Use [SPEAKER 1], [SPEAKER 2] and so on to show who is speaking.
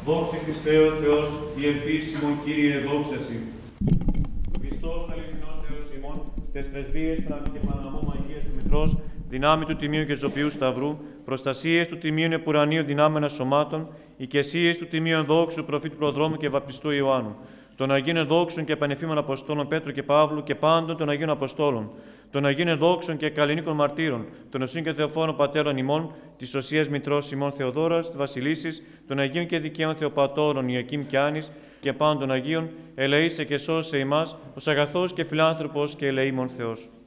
[SPEAKER 1] Δόξα Χριστέ ο Θεός, η ελπίσιμον Κύριε, δόξα Συ. Χριστός αληθινός Θεός ημών, τες πρεσβείες πράγμα και Παναμού Αγίας του Μητρός, δυνάμει του Τιμίου και Ζωπιού Σταυρού, προστασίες του Τιμίου Επουρανίου δυνάμενα σωμάτων, οικεσίες του Τιμίου Δόξου Προφήτου Προδρόμου και Βαπτιστού Ιωάννου, των Αγίων Ενδόξων και Πανεφήμων Αποστόλων Πέτρου και Παύλου και πάντων των Αγίων Αποστόλων, των Αγίων Ενδόξων και Καλλινίκων Μαρτύρων, των Οσίων και Θεοφόρων Πατέρων ημών, της Οσίας Μητρός ημών Θεοδόρας, της Βασιλίσης, των Αγίων και Δικαίων Θεοπατώρων Ιακήμ και Άνης και πάντων των Αγίων, ελεήσε και σώσε ημάς, ως αγαθός και φιλάνθρωπος και ελεήμων Θεός.